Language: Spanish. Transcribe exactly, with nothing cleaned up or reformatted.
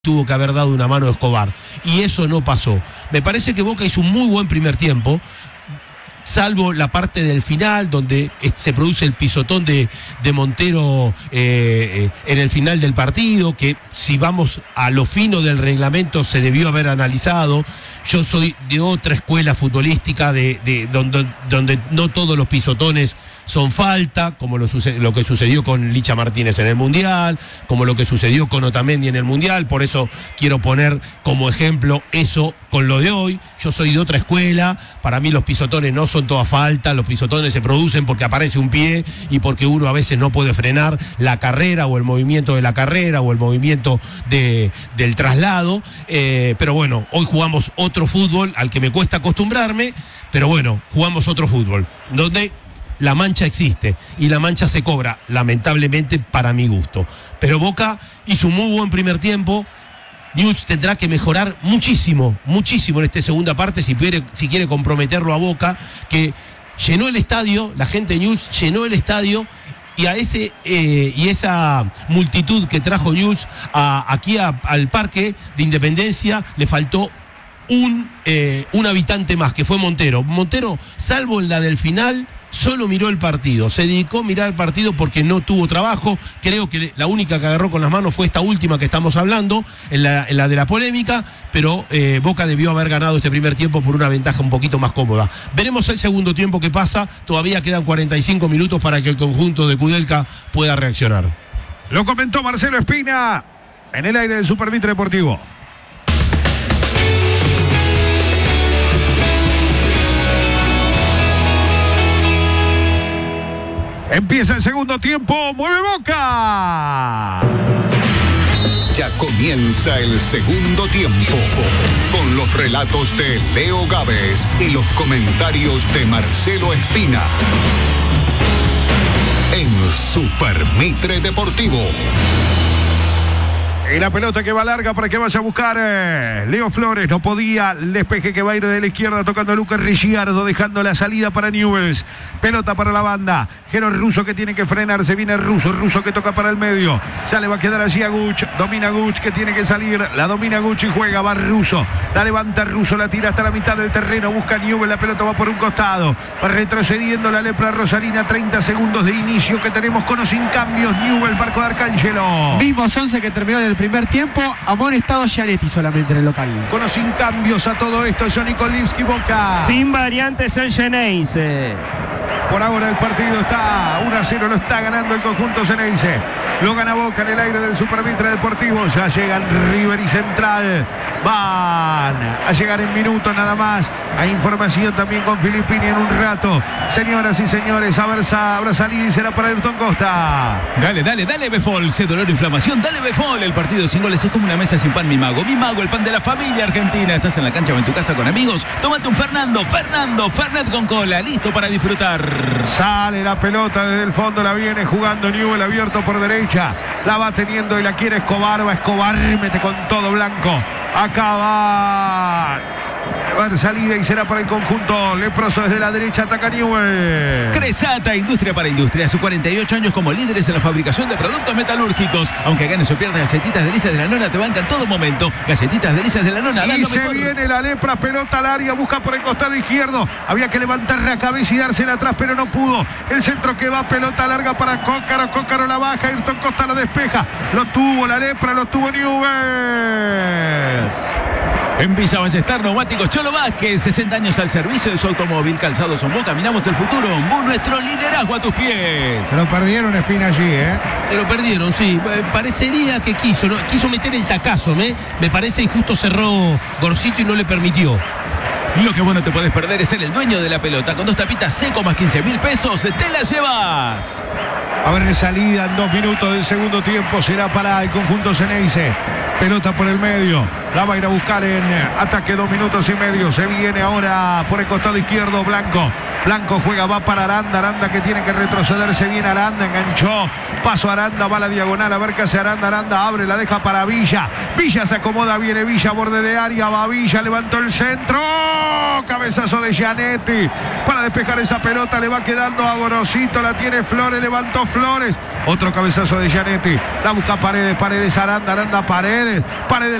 tuvo que haber dado una mano a Escobar, y eso no pasó. Me parece que Boca hizo un muy buen primer tiempo, salvo la parte del final donde se produce el pisotón de, de Montero eh, eh, en el final del partido, que si vamos a lo fino del reglamento se debió haber analizado. Yo soy de otra escuela futbolística de, de donde, donde no todos los pisotones son falta, como lo, suce- lo que sucedió con Licha Martínez en el Mundial, como lo que sucedió con Otamendi en el Mundial. Por eso quiero poner como ejemplo eso con lo de hoy. Yo soy de otra escuela, para mí los pisotones no son toda falta, los pisotones se producen porque aparece un pie y porque uno a veces no puede frenar la carrera o el movimiento de la carrera o el movimiento de, del traslado, eh, pero bueno, hoy jugamos otro fútbol al que me cuesta acostumbrarme, pero bueno, jugamos otro fútbol, donde la mancha existe y la mancha se cobra, lamentablemente para mi gusto. Pero Boca hizo un muy buen primer tiempo. Newell's tendrá que mejorar muchísimo, muchísimo en esta segunda parte si quiere, si quiere comprometerlo a Boca, que llenó el estadio, la gente de Newell's llenó el estadio, y a ese eh, y esa multitud que trajo Newell's a, aquí a, al Parque de Independencia le faltó un, eh, un habitante más, que fue Montero. Montero, salvo en la del final, solo miró el partido, se dedicó a mirar el partido porque no tuvo trabajo. Creo que la única que agarró con las manos fue esta última que estamos hablando, en la, en la de la polémica, pero eh, Boca debió haber ganado este primer tiempo por una ventaja un poquito más cómoda. Veremos el segundo tiempo que pasa, todavía quedan cuarenta y cinco minutos para que el conjunto de Kudelka pueda reaccionar. Lo comentó Marcelo Espina en el aire del Supermitre Deportivo. Empieza el segundo tiempo, mueve Boca. Ya comienza el segundo tiempo, con los relatos de Leo Gávez y los comentarios de Marcelo Espina. En Supermitre Deportivo. Y la pelota que va larga para que vaya a buscar eh, Leo Flores. No podía. El despeje que va a ir de la izquierda tocando a Lucas Ricciardo, dejando la salida para Newell's. Pelota para la banda. Gero Russo que tiene que frenarse. Viene Russo. Russo que toca para el medio. Ya le va a quedar allí a Guch. Domina Guch que tiene que salir. La domina Guch y juega. Va Russo. La levanta Russo. La tira hasta la mitad del terreno. Busca Newell's. La pelota va por un costado. Va retrocediendo la lepra rosarina. treinta segundos de inicio que tenemos con o sin cambios. Newell's, Barco de Arcángelo. Mismos once que terminó en el primer tiempo, amonestado Gianetti solamente en el local. Con o sin cambios a todo esto, Johnny Kolimski, Boca. Sin variantes el Xeneize. Por ahora el partido está uno a cero, lo está ganando el conjunto Xeneize. Lo gana Boca en el aire del Supermitre Deportivo. Ya llegan River y Central. Van a llegar en minutos nada más. Hay información también con Filippini en un rato. Señoras y señores, habrá salido y será para Ayrton Costa. Dale, dale, dale Befol, sé dolor, inflamación, dale Befol. El partido sin goles es como una mesa sin pan, mi mago. Mi mago, el pan de la familia argentina. Estás en la cancha o en tu casa con amigos. Tómate un Fernando, Fernando, Fernet con cola, listo para disfrutar. Sale la pelota desde el fondo, la viene jugando Newell's, abierto por derecha. La va teniendo y la quiere Escobar. Va Escobar, mete con todo Blanco. Acá va a haber salida y será para el conjunto leproso desde la derecha. Ataca Newell's. Cresata, industria para industria. Hace cuarenta y ocho años como líderes en la fabricación de productos metalúrgicos. Aunque ganes o pierdas, galletitas delicias de la nona te bancan todo momento. Galletitas delicias de la nona. Y se mejor. Viene la lepra, pelota al área, busca por el costado izquierdo. Había que levantar la cabeza y dársela atrás, pero no pudo. El centro que va, pelota larga para Cócaro. Cócaro la baja, Ayrton Costa la despeja. Lo tuvo la lepra, lo tuvo Newell's. En Villa Ballester, neumáticos Cholo Vázquez, sesenta años al servicio de su automóvil. Calzado Sombó, caminamos el futuro. Ombú, nuestro liderazgo a tus pies. Se lo perdieron Espina allí, ¿eh? Se lo perdieron, sí. Parecería que quiso, ¿no? Quiso meter el tacazo, ¿me? Me parece, y justo cerró Gorcito y no le permitió. Lo que vos no te podés perder es ser el dueño de la pelota. Con dos tapitas seco más quince mil pesos, te la llevas. A ver, salida en dos minutos del segundo tiempo será para el conjunto Xeneize. Pelota por el medio. La va a ir a buscar en ataque, dos minutos y medio. Se viene ahora por el costado izquierdo Blanco. Blanco juega, va para Aranda. Aranda que tiene que retroceder. Se viene Aranda, enganchó. Paso Aranda, va a la diagonal. A ver qué hace Aranda. Aranda abre, la deja para Villa. Villa se acomoda, viene Villa, borde de área. Va Villa, levantó el centro. Cabezazo de Gianetti. Para despejar esa pelota le va quedando a Gorosito. La tiene Flores, levantó Flores. Otro cabezazo de Gianetti. La busca Paredes, Paredes, Aranda, Aranda, Paredes. Paredes. Paredes